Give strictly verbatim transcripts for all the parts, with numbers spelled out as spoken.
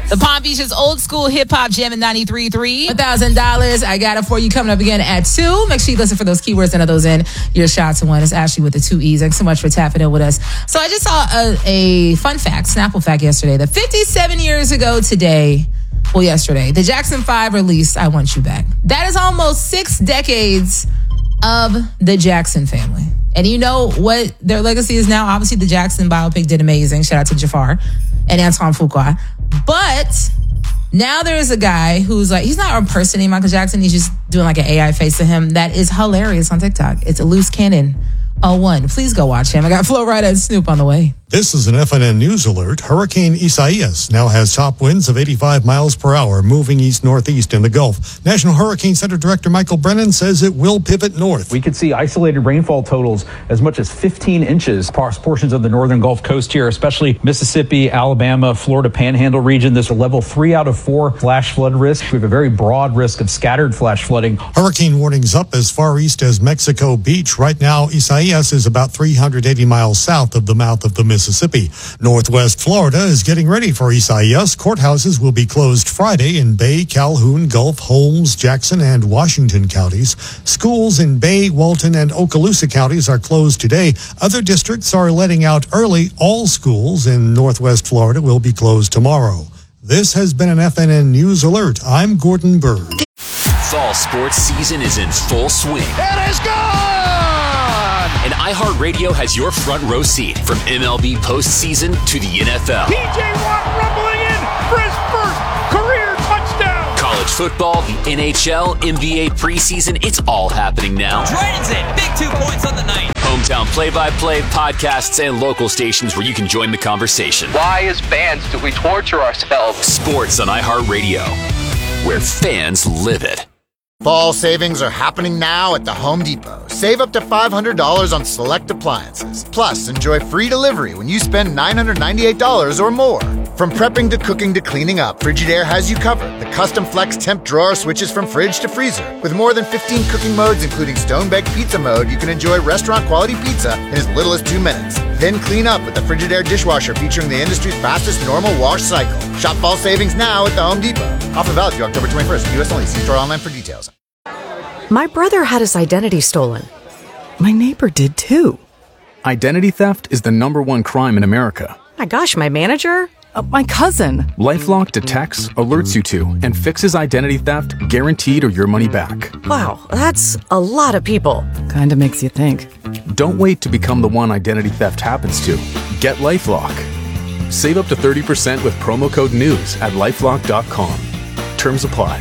The Palm Beach's old school hip hop jam in ninety-three point three. one thousand dollars. I got it for you coming up again at two. Make sure you listen for those keywords and those in your shot to win. It's Ashley with the two E's. Thanks so much for tapping in with us. So I just saw a, a fun fact, Snapple fact yesterday, that fifty-seven years ago today, well, yesterday, the Jackson five released I Want You Back. That is almost six decades of the Jackson family. And you know what their legacy is now? Obviously, the Jackson biopic did amazing. Shout out to Jafar and Antoine Fuqua. But now there's a guy who's like, he's not impersonating Michael Jackson. He's just doing like an A I face to him. That is hilarious on TikTok. It's a loose cannon oh one. Please go watch him. I got Flo Rida and Snoop on the way. This is an F N N News alert. Hurricane Isaias now has top winds of eighty-five miles per hour, moving east-northeast in the Gulf. National Hurricane Center Director Michael Brennan says it will pivot north. We could see isolated rainfall totals as much as fifteen inches across portions of the northern Gulf Coast here, especially Mississippi, Alabama, Florida Panhandle region. This is a level three out of four flash flood risk. We have a very broad risk of scattered flash flooding. Hurricane warnings up as far east as Mexico Beach. Right now, Isaias is about three hundred eighty miles south of the mouth of the Mississippi. Northwest Florida is getting ready for Isaias. Courthouses will be closed Friday in Bay, Calhoun, Gulf, Holmes, Jackson, and Washington counties. Schools in Bay, Walton, and Okaloosa counties are closed today. Other districts are letting out early. All schools in Northwest Florida will be closed tomorrow. This has been an F N N News Alert. I'm Gordon Bird. Fall sports season is in full swing. It is gone! And iHeartRadio has your front row seat from M L B postseason to the N F L. P J Watt rumbling in for his first career touchdown. College football, the N H L, N B A preseason, it's all happening now. Dragons in, big two points on the night. Hometown play-by-play, podcasts, and local stations where you can join the conversation. Why, as fans, do we torture ourselves? Sports on iHeartRadio, where fans live it. Fall savings are happening now at the Home Depot. Save up to five hundred dollars on select appliances. Plus, enjoy free delivery when you spend nine hundred ninety-eight dollars or more. From prepping to cooking to cleaning up, Frigidaire has you covered. The custom flex temp drawer switches from fridge to freezer. With more than fifteen cooking modes, including stone-baked pizza mode, you can enjoy restaurant-quality pizza in as little as two minutes. Then clean up with the Frigidaire dishwasher featuring the industry's fastest normal wash cycle. Shop fall savings now at the Home Depot. Offer valid through October twenty-first. U S only. See store online for details. My brother had his identity stolen. My neighbor did too. Identity theft is the number one crime in America. My gosh, my manager? Uh, my cousin. LifeLock detects, alerts you to, and fixes identity theft guaranteed or your money back. Wow, that's a lot of people. Kinda makes you think. Don't wait to become the one identity theft happens to. Get LifeLock. Save up to thirty percent with promo code NEWS at lifelock dot com. Terms apply.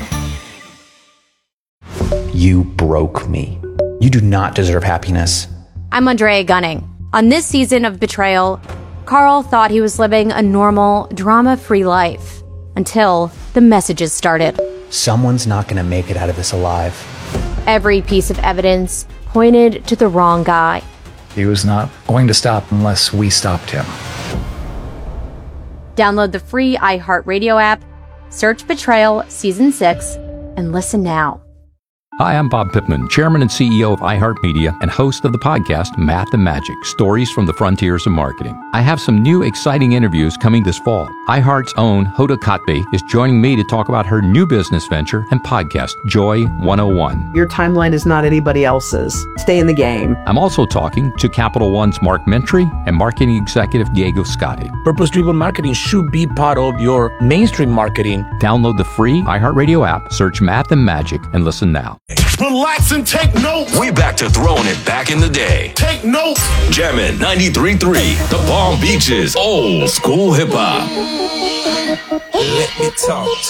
You broke me. You do not deserve happiness. I'm Andrea Gunning. On this season of Betrayal, Carl thought he was living a normal, drama-free life until the messages started. Someone's not going to make it out of this alive. Every piece of evidence pointed to the wrong guy. He was not going to stop unless we stopped him. Download the free iHeartRadio app, search Betrayal Season six, and listen now. Hi, I'm Bob Pittman, Chairman and C E O of iHeartMedia and host of the podcast Math and Magic, Stories from the Frontiers of Marketing. I have some new exciting interviews coming this fall. iHeart's own Hoda Kotb is joining me to talk about her new business venture and podcast, Joy one oh one. Your timeline is not anybody else's. Stay in the game. I'm also talking to Capital One's Mark Mentry and marketing executive Diego Scotti. Purpose-driven marketing should be part of your mainstream marketing. Download the free iHeartRadio app, search Math and Magic, and listen now. Relax and take notes. We back to throwing it back in the day. Take notes. Jammin' ninety-three point three, the Palm Beaches old school hip hop. Let me talk